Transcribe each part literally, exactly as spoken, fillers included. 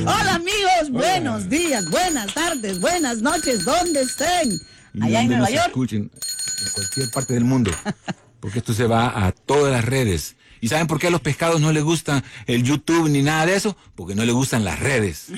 Hola amigos, buenos Hola. días, buenas tardes, buenas noches, ¿dónde estén? Allá en Nueva York. Escuchen en cualquier parte del mundo, porque esto se va a todas las redes. ¿Y saben por qué a los pescados no les gusta el YouTube ni nada de eso? Porque no les gustan las redes.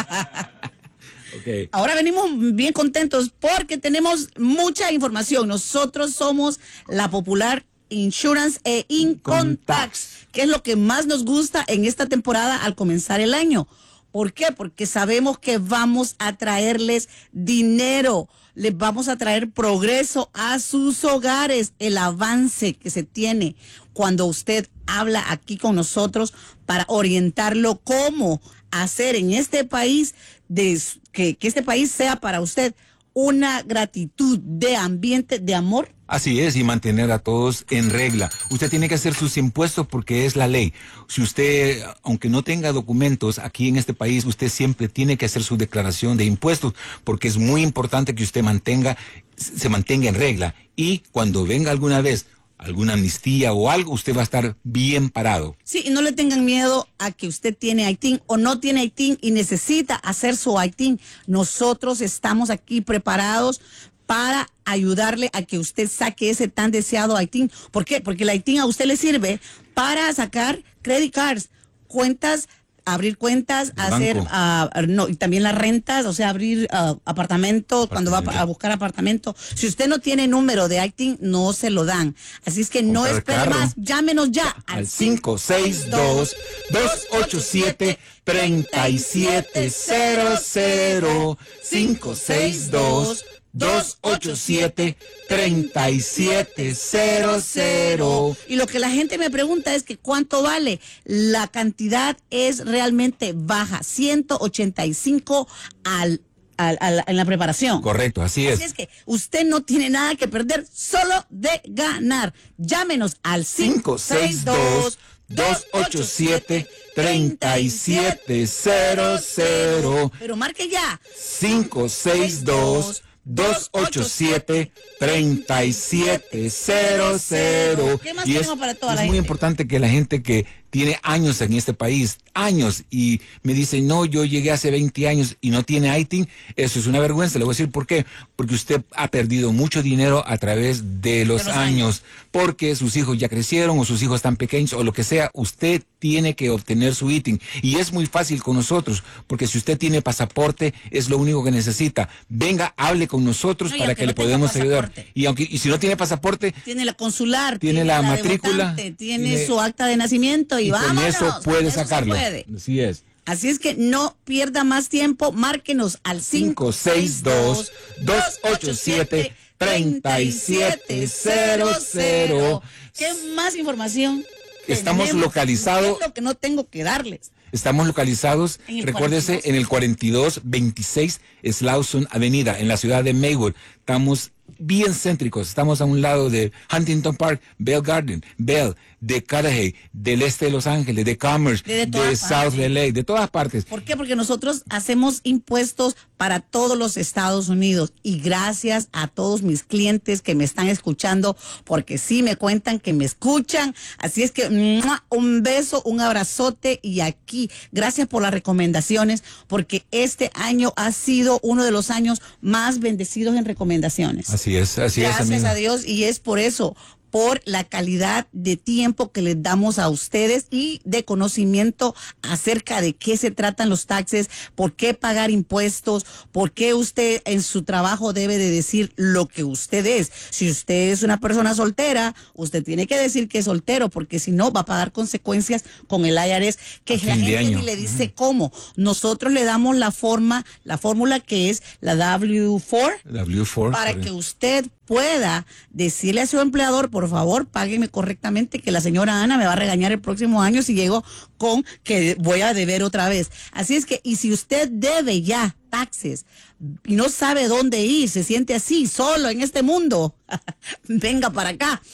Okay. Ahora venimos bien contentos porque tenemos mucha información. Nosotros somos la popular Insurance e Income Tax, que es lo que más nos gusta en esta temporada al comenzar el año. ¿Por qué? Porque sabemos que vamos a traerles dinero, les vamos a traer progreso a sus hogares, el avance que se tiene cuando usted habla aquí con nosotros para orientarlo cómo hacer en este país, de, que, que este país sea para usted una gratitud de ambiente, de amor. Así es, y mantener a todos en regla. Usted tiene que hacer sus impuestos porque es la ley. Si usted, aunque no tenga documentos aquí en este país, usted siempre tiene que hacer su declaración de impuestos porque es muy importante que usted mantenga, se mantenga en regla. Y cuando venga alguna vez alguna amnistía o algo, usted va a estar bien parado. Sí, y no le tengan miedo a que usted tiene I T I N o no tiene I T I N y necesita hacer su I T I N. Nosotros estamos aquí preparados para ayudarle a que usted saque ese tan deseado I T I N. ¿Por qué? Porque el I T I N a usted le sirve para sacar credit cards, cuentas, abrir cuentas, el hacer, uh, no, y también las rentas, o sea, abrir uh, apartamentos, cuando va a, a buscar apartamento. Si usted no tiene número de I T I N, no se lo dan. Así es que no espere más, llámenos ya al cinco seis dos, dos ocho siete, tres siete cero cero, cinco seis dos, dos ocho siete, tres siete cero cero. Y lo que la gente me pregunta es que ¿cuánto vale? La cantidad es realmente baja, ciento ochenta y cinco al, al, al, en la preparación. Correcto, así es. Así es que usted no tiene nada que perder, solo de ganar. Llámenos al cinco seis dos, dos ocho siete, tres siete cero cero. Pero marque ya. cinco seis dos, dos ocho siete, tres siete cero cero. ¿Qué más y tenemos es, para toda es la muy gente? importante que la gente que tiene años en este país, años, y me dice, no, yo llegué hace veinte años y no tiene I T I N, eso es una vergüenza. Le voy a decir por qué. Porque usted ha perdido mucho dinero a través de los, de los años, años, porque sus hijos ya crecieron o sus hijos están pequeños o lo que sea, usted tiene que obtener su I T I N. Y es muy fácil con nosotros, porque si usted tiene pasaporte, es lo único que necesita. Venga, hable con nosotros no, para que no le podamos ayudar. Y aunque y si no tiene pasaporte, tiene la consular, tiene, tiene la, la matrícula, votante, tiene, tiene su acta de nacimiento y, y vámonos, con eso puede eso sacarlo. Puede. Así es. Así es que no pierda más tiempo, márquenos al cinco seis dos, dos ocho siete, tres siete cero cero. ¿Qué más información? Estamos localizados. Es lo que no tengo que darles. Estamos localizados, recuérdese, en el cuarenta y dos veintiséis Slauson Avenida, en la ciudad de Maywood. Estamos bien céntricos, estamos a un lado de Huntington Park, Bell Garden, Bell, de Cudahy, del este de Los Ángeles, de Commerce, de, de South L A, de todas partes. ¿Por qué? Porque nosotros hacemos impuestos para todos los Estados Unidos y gracias a todos mis clientes que me están escuchando, porque sí me cuentan que me escuchan, así es que ¡mua! Un beso, un abrazote y aquí, gracias por las recomendaciones, porque este año ha sido uno de los años más bendecidos en recomendaciones. Así es, así gracias es. Gracias a Dios y es por eso. Por la calidad de tiempo que les damos a ustedes y de conocimiento acerca de qué se tratan los taxes, por qué pagar impuestos, por qué usted en su trabajo debe de decir lo que usted es. Si usted es una persona soltera, usted tiene que decir que es soltero, porque si no va a pagar consecuencias con el I R S, que la gente ni le dice uh-huh. cómo. Nosotros le damos la forma, la fórmula que es la W cuatro, W cuatro para que usted pueda decirle a su empleador, por favor, págueme correctamente, que la señora Ana me va a regañar el próximo año si llego con que voy a deber otra vez. Así es que, y si usted debe ya taxes y no sabe dónde ir, se siente así, solo en este mundo, venga para acá.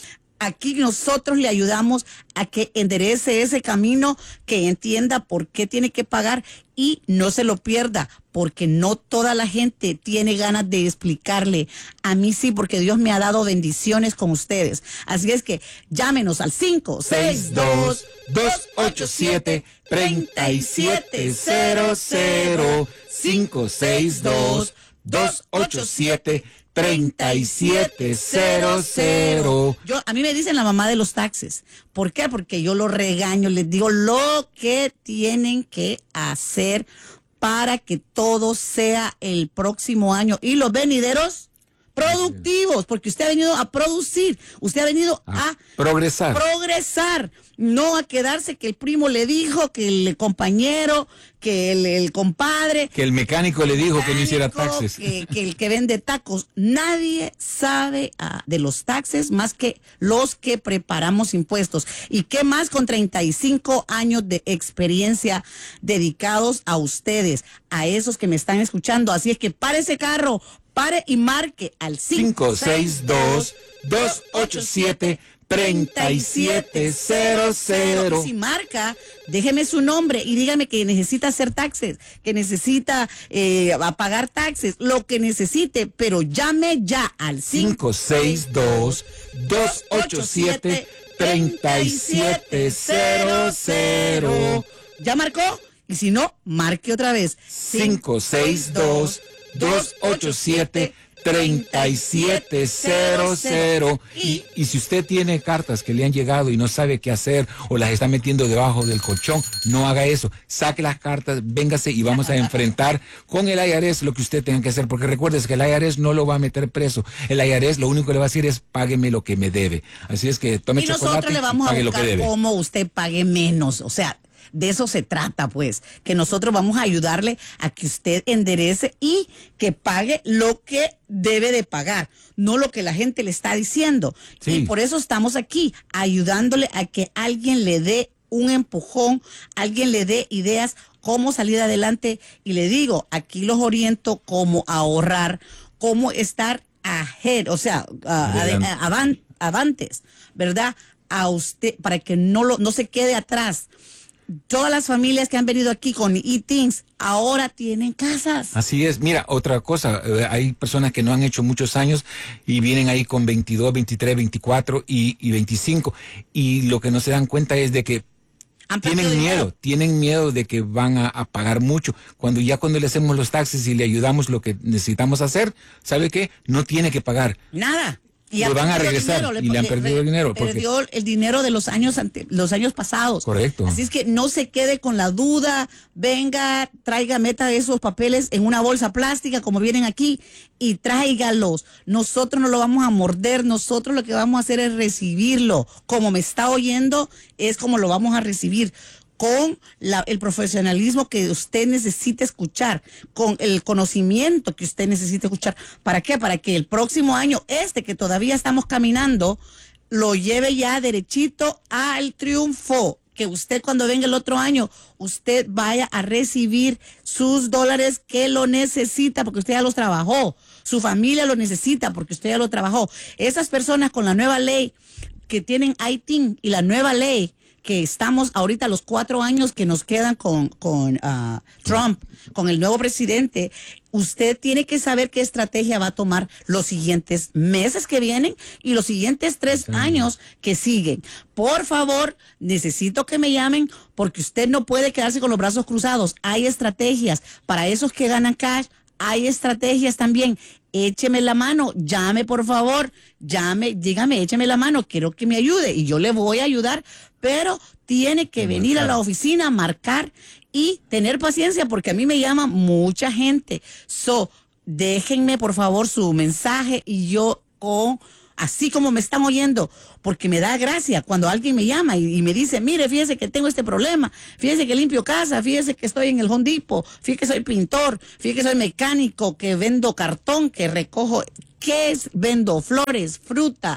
Aquí nosotros le ayudamos a que enderece ese camino, que entienda por qué tiene que pagar y no se lo pierda, porque no toda la gente tiene ganas de explicarle. A mí sí, porque Dios me ha dado bendiciones con ustedes. Así es que llámenos al cinco seis dos, dos ocho siete, tres siete cero cero, cinco seis dos, dos ocho siete, tres siete cero cero. Yo, a mí me dicen la mamá de los taxes. ¿Por qué? Porque yo los regaño, les digo lo que tienen que hacer para que todo sea el próximo año y los venideros productivos, porque usted ha venido a producir, usted ha venido a, a progresar. progresar, no a quedarse que el primo le dijo, que el compañero, que el, el compadre, que el mecánico le dijo mecánico, que no hiciera taxes, que, que el que vende tacos. Nadie sabe uh, de los taxes más que los que preparamos impuestos. ¿Y qué más con treinta y cinco años de experiencia dedicados a ustedes, a esos que me están escuchando? Así es que pare ese carro, pare y marque al cinco seis dos, dos ocho siete, tres siete cero cero. Si marca, déjeme su nombre y dígame que necesita hacer taxes, que necesita eh, pagar taxes, lo que necesite, pero llame ya al cinco seis dos, dos ocho siete, tres siete cero cero. ¿Ya marcó? Y si no, marque otra vez. cinco seis dos, dos ocho siete, tres siete cero cero. Y, y si usted tiene cartas que le han llegado y no sabe qué hacer o las está metiendo debajo del colchón, no haga eso. Saque las cartas, véngase y vamos a enfrentar con el I R S lo que usted tenga que hacer. Porque recuérdese que el I R S no lo va a meter preso. El I R S lo único que le va a decir es págueme lo que me debe. Así es que tome y chocolate nosotros le vamos y pague a lo que buscar debe. cómo usted pague menos. O sea, de eso se trata, pues, que nosotros vamos a ayudarle a que usted enderece y que pague lo que debe de pagar, no lo que la gente le está diciendo. Sí. Y por eso estamos aquí, ayudándole a que alguien le dé un empujón, alguien le dé ideas cómo salir adelante. Y le digo, aquí los oriento cómo ahorrar, cómo estar ahead, o sea, uh, avant, avantes, ¿verdad? A usted, para que no, lo, no se quede atrás. Todas las familias que han venido aquí con e-Teens ahora tienen casas. Así es. Mira, otra cosa, eh, hay personas que no han hecho muchos años y vienen ahí con veintidós, veintitrés, veinticuatro y, y veinticinco. Y lo que no se dan cuenta es de que tienen miedo, dinero. tienen miedo de que van a, a pagar mucho. Cuando ya cuando le hacemos los taxes y le ayudamos lo que necesitamos hacer, ¿sabe qué? No tiene que pagar. Nada. Y lo van a regresar dinero, y le han perdido el dinero. Porque perdió el dinero de los años ante, los años pasados. Correcto. Así es que no se quede con la duda, venga, traiga, meta esos papeles en una bolsa plástica como vienen aquí y tráigalos. Nosotros no lo vamos a morder, nosotros lo que vamos a hacer es recibirlo. Como me está oyendo, es como lo vamos a recibir. Con la, el profesionalismo que usted necesita escuchar, con el conocimiento que usted necesita escuchar. ¿Para qué? Para que el próximo año, este que todavía estamos caminando, lo lleve ya derechito al triunfo. Que usted cuando venga el otro año, usted vaya a recibir sus dólares que lo necesita, porque usted ya los trabajó. Su familia lo necesita porque usted ya lo trabajó. Esas personas con la nueva ley que tienen I T I N y la nueva ley que estamos ahorita los cuatro años que nos quedan con, con uh, Trump, con el nuevo presidente, usted tiene que saber qué estrategia va a tomar los siguientes meses que vienen y los siguientes tres años que siguen. Por favor, necesito que me llamen porque usted no puede quedarse con los brazos cruzados. Hay estrategias para esos que ganan cash. Hay estrategias también. Écheme la mano, llame por favor, llame, dígame, écheme la mano, quiero que me ayude y yo le voy a ayudar, pero tiene que venir a la oficina, marcar y tener paciencia porque a mí me llama mucha gente. So, déjenme por favor su mensaje y yo con... Así como me están oyendo, porque me da gracia cuando alguien me llama y, y me dice, mire, fíjese que tengo este problema, fíjese que limpio casa, fíjese que estoy en el Home Depot, fíjese que soy pintor, fíjese que soy mecánico, que vendo cartón, que recojo, ¿qué es? Vendo flores, fruta,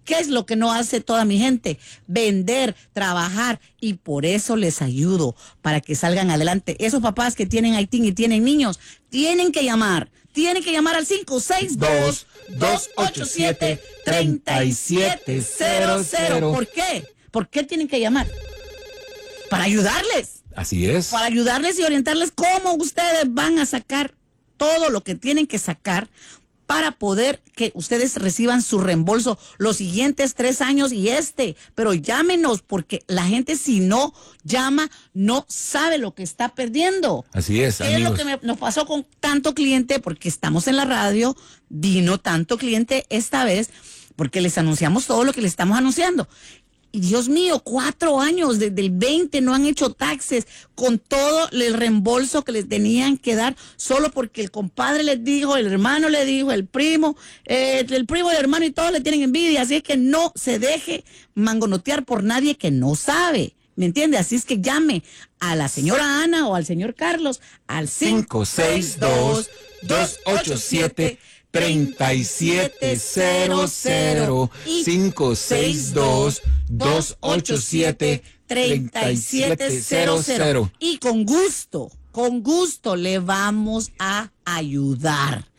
¿Qué es lo que no hace toda mi gente? Vender, trabajar, y por eso les ayudo, para que salgan adelante. Esos papás que tienen I T I N y tienen niños, tienen que llamar, tienen que llamar al cinco seis dos, dos ocho siete, tres siete cero cero. ¿Por qué? ¿Por qué tienen que llamar? Para ayudarles. Así es. Para ayudarles y orientarles cómo ustedes van a sacar todo lo que tienen que sacar para poder que ustedes reciban su reembolso los siguientes tres años y este. Pero llámenos, porque la gente, si no llama, no sabe lo que está perdiendo. Así es, ¿Qué amigos. es lo que me- nos pasó con tanto cliente? Porque estamos en la radio, vino tanto cliente esta vez, porque les anunciamos todo lo que les estamos anunciando. Y Dios mío, cuatro años, desde el veinte no han hecho taxes, con todo el reembolso que les tenían que dar, solo porque el compadre les dijo, el hermano le dijo, el primo, eh, el primo del hermano, y todos le tienen envidia. Así es que no se deje mangonotear por nadie que no sabe. ¿Me entiende? Así es que llame a la señora Ana o al señor Carlos al cinco seis dos, dos ocho siete, tres siete cero cero. cinco seis dos, dos ocho siete, tres siete cero cero. Y con gusto, con gusto le vamos a ayudar.